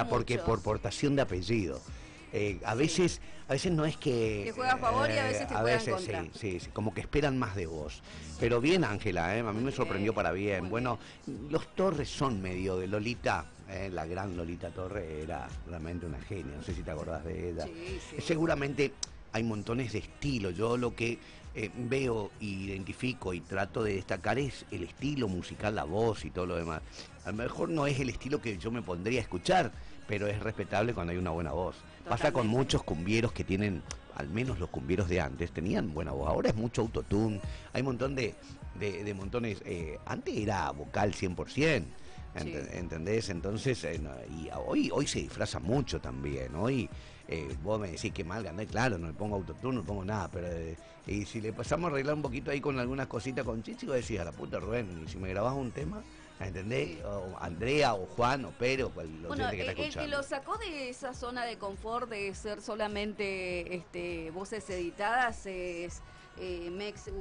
porque por portación de apellido. A veces no es que... Te juega a favor y a veces te juega en contra. Sí, como que esperan más de vos. Pero bien, Ángela, a mí me sorprendió para bien. Muy Bueno, los Torres son medio de Lolita, la gran Lolita Torres era realmente una genia, no sé si te acordás de ella. Sí. Seguramente hay montones de estilos. Yo lo que veo, identifico y trato de destacar es el estilo musical, la voz y todo lo demás. A lo mejor no es el estilo que yo me pondría a escuchar, pero es respetable cuando hay una buena voz. Pasa con muchos cumbieros que tienen, al menos los cumbieros de antes, tenían buena voz. Ahora es mucho autotune, hay un montón de montones. Antes era vocal 100%. ¿Entendés? Entonces, y hoy se disfraza mucho también. Hoy vos me decís que mal gané, claro, no le pongo autotune, no le pongo nada, pero y si le pasamos a arreglar un poquito ahí con algunas cositas con Chichi, vos decís, a la puta Rubén, y si me grabás un tema, ¿entendés? Sí. O Andrea, o Juan, o Pere, o cual lo que está escuchando. El que lo sacó de esa zona de confort de ser solamente voces editadas es Mex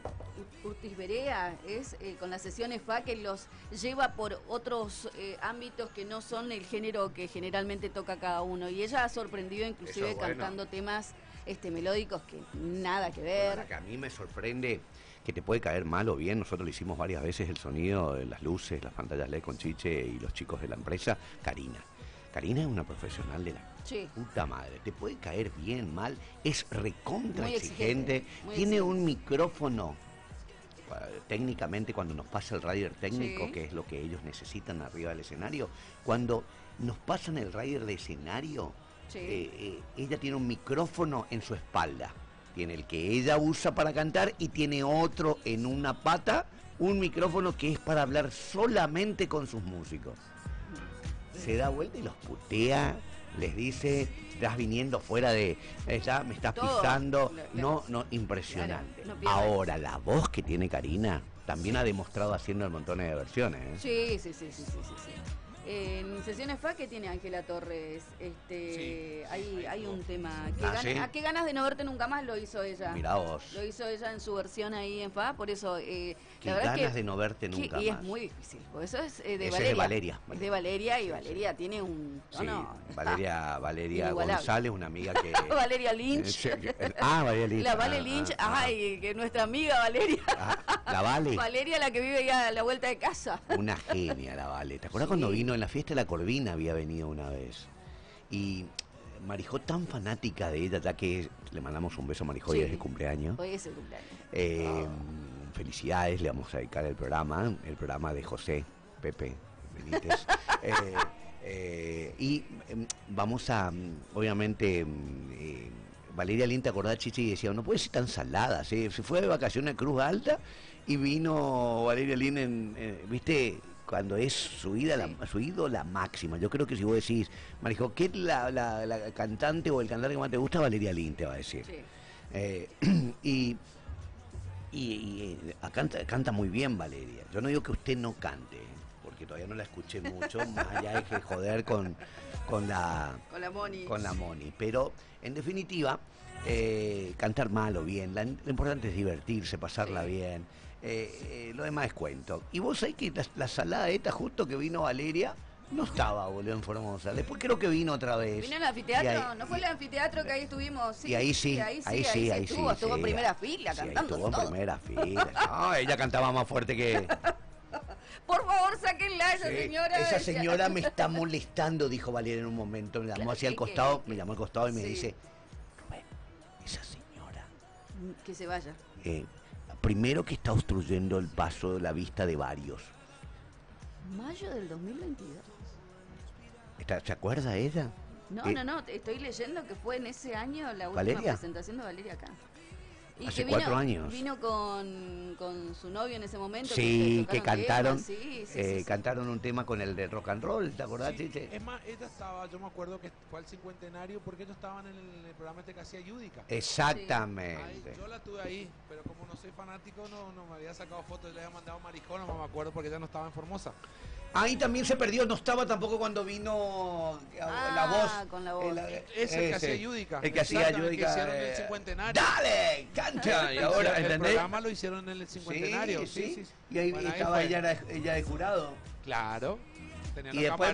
Urtiz Berea, es con las sesiones FA, que los lleva por otros ámbitos que no son el género que generalmente toca cada uno, y ella ha sorprendido inclusive cantando temas melódicos que nada que ver. Bueno, que a mí me sorprende, que te puede caer mal o bien. Nosotros lo hicimos varias veces, el sonido, las luces, las pantallas LED con Chiche y los chicos de la empresa. Karina es una profesional de la puta madre. Te puede caer bien, mal, es recontra exigente. Tiene un micrófono, técnicamente, cuando nos pasa el rider técnico, que es lo que ellos necesitan arriba del escenario, cuando nos pasan el rider de escenario, ella tiene un micrófono en su espalda. Tiene el que ella usa para cantar y tiene otro en una pata, un micrófono que es para hablar solamente con sus músicos. Se da vuelta y los putea, les dice, estás viniendo fuera de... ya me estás pisando. No, impresionante. Claro, ahora, la voz que tiene Karina también ha demostrado haciendo montones de versiones. Sí. En Sesiones FA, que tiene Ángela Torres, hay un tema que ¿a qué ganas de no verte nunca más? Lo hizo ella. Mirá vos. Lo hizo ella en su versión ahí en FA, por eso ¿Qué la verdad ganas de no verte nunca más? Y es muy difícil, porque eso es de Valeria. Es de Valeria. Es de Valeria, y Valeria tiene un tono. Valeria González, una amiga que... Valeria Lynch. Valeria Lynch. La Vale Lynch, que nuestra amiga Valeria. La Vale. Valeria, la que vive ya a la vuelta de casa. Una genia la Vale. ¿Te acuerdas cuando vino en la fiesta de la Corvina? Había venido una vez. Y Marijó, tan fanática de ella, ya que le mandamos un beso a Marijó, y es el cumpleaños. Hoy es el cumpleaños. Felicidades, le vamos a dedicar el programa de José Pepe Benítez. Y vamos a, obviamente, Valeria Lynch, ¿te acordás, Chichi? Y decía, no puede ser tan salada. Se fue de vacaciones a Cruz Alta y vino Valeria Lynch ¿viste? Cuando es su ídola máxima. Yo creo que si vos decís, Marijo, ¿qué es la cantante o el cantante que más te gusta? Valeria Lynch te va a decir. Sí. Y canta muy bien Valeria. Yo no digo que usted no cante, porque todavía no la escuché mucho, más allá de que joder con la Moni. Pero, en definitiva, cantar mal o bien, lo importante es divertirse, pasarla bien. Lo demás es cuento. Y vos sabés que la salada esta, justo que vino Valeria, no estaba, boludo, en Formosa. Después creo que vino otra vez. ¿Vino en el anfiteatro? ¿No fue el anfiteatro que ahí estuvimos? Sí, y ahí sí, estuvo en primera fila cantando. Estuvo en primera fila. No, ella cantaba más fuerte que... Por favor, sáquenla a esa señora. Esa señora me está molestando, dijo Valeria en un momento. Me llamó hacia el costado, me llamó al costado y me dice, Rubén, esa señora... Que se vaya. Primero, que está obstruyendo el paso de la vista de varios. Mayo del 2022. ¿Se acuerda ella? No, estoy leyendo que fue en ese año la última presentación de Valeria acá. Y hace 4 años. Vino con su novio en ese momento. Sí, que cantaron. Cantaron un tema con el de rock and roll, ¿te acordás, Chiche? Es más, ella estaba, yo me acuerdo que fue al cincuentenario porque ellos estaban en el programa este que hacía Yudica. Exactamente. Ay, yo la tuve ahí, pero como no soy fanático, no me había sacado fotos, le había mandado Maricón, no me acuerdo porque ella no estaba en Formosa. Ahí también se perdió, no estaba tampoco cuando vino la voz. Con la voz. Ese que hacía Yudica. El que hacía Yudica. Que hicieron en el cincuentenario. ¡Dale! ¡Canta! Y ahora, el programa lo hicieron en el cincuentenario. Sí. Y ahí estaba ella de jurado. Claro. Y después